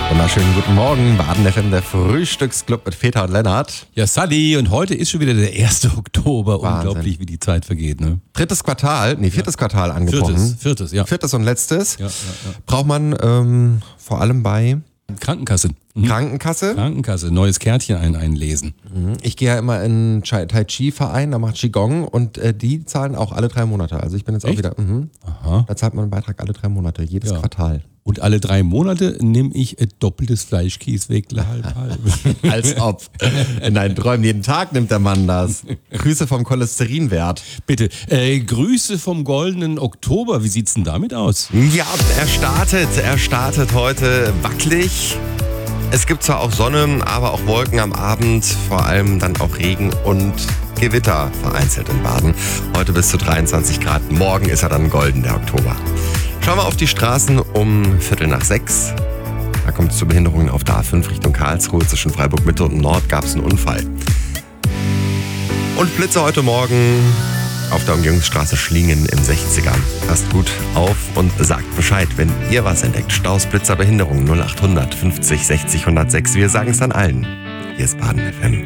Wunderschönen guten Morgen, Baden FM, der Frühstücksclub mit Peter und Lennart. Ja, Sally, und heute ist schon wieder der 1. Oktober. Wahnsinn. Unglaublich, wie die Zeit vergeht, ne? Viertes Quartal angebrochen. Viertes, ja. Viertes und letztes. Ja. Braucht man vor allem bei Krankenkasse. Krankenkasse. Neues Kärtchen einlesen. Ich gehe ja immer in Tai Chi Verein, da macht Qigong und die zahlen auch alle 3 Monate. Also ich bin jetzt auch Echt? wieder, Aha. da zahlt man einen Beitrag alle 3 Monate, jedes Ja. Quartal. Und alle 3 Monate nehme ich doppeltes Fleischkäse halb. Als ob. In deinen Träumen, jeden Tag nimmt der Mann das. Grüße vom Cholesterinwert. Bitte, Grüße vom goldenen Oktober. Wie sieht's denn damit aus? Ja, er startet heute wackelig. Es gibt zwar auch Sonne, aber auch Wolken am Abend, vor allem dann auch Regen und Gewitter vereinzelt in Baden. Heute bis zu 23 Grad, morgen ist er dann golden, der Oktober. Schauen wir auf die Straßen um 5:45. Da kommt es zu Behinderungen auf der A5 Richtung Karlsruhe. Zwischen Freiburg Mitte und Nord gab es einen Unfall. Und Blitze heute Morgen auf der Umgehungsstraße Schlingen im 60er. Passt gut auf und sagt Bescheid, wenn ihr was entdeckt. Staus, Blitzer, Behinderungen 0800 50 60 106. Wir sagen es dann allen. Hier ist Baden FM.